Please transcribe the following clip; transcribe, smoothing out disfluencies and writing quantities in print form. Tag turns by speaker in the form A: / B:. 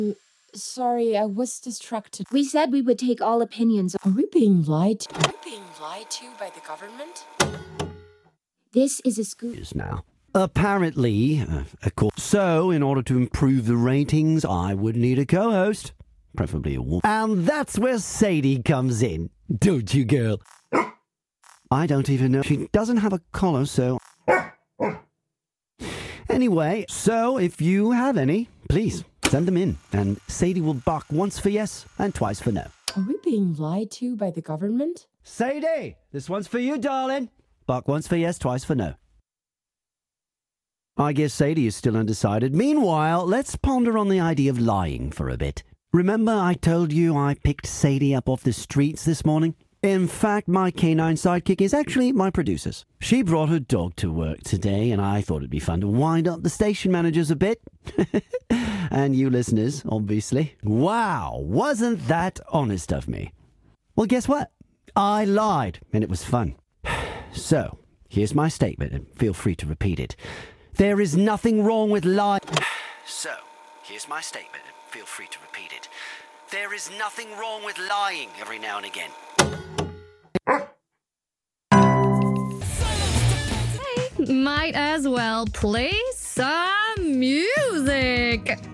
A: Sorry, I was distracted. We said we would take all opinions. Are we being lied to? Are we being lied to by the government? This is a scoop.
B: Now. Apparently, of course. So, in order to improve the ratings, I would need a co-host. Preferably a woman. And that's where Sadie comes in. Don't you, girl? I don't even know. She doesn't have a collar, so... Anyway, so if you have any, please send them in. And Sadie will bark once for yes and twice for no.
A: Are we being lied to by the government?
B: Sadie, this one's for you, darling. Bark once for yes, twice for no. I guess Sadie is still undecided. Meanwhile, let's ponder on the idea of lying for a bit. Remember I told you I picked Sadie up off the streets this morning? In fact, my canine sidekick is actually my producer's. She brought her dog to work today, and I thought it'd be fun to wind up the station managers a bit. And you listeners, obviously. Wow, wasn't that honest of me? Well, guess what? I lied, and it was fun. So, here's my statement, and feel free to repeat it. There is nothing wrong with lying. So, here's my statement, and feel free to repeat it. There is nothing wrong with lying every now and again.
C: Might as well play some music.